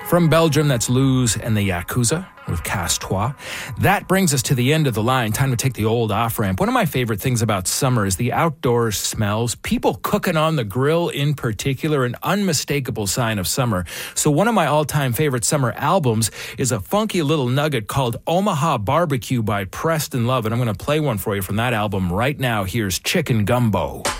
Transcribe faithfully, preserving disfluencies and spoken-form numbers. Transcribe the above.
From Belgium, that's Luz and the Yakuza with Casse-Toi. That brings us to the end of the line. Time to take the old off-ramp. One of my favorite things about summer is the outdoor smells. People cooking on the grill in particular, an unmistakable sign of summer. So one of my all-time favorite summer albums is a funky little nugget called Omaha Barbecue by Preston Love. And I'm going to play one for you from that album right now. Here's Chicken Gumbo.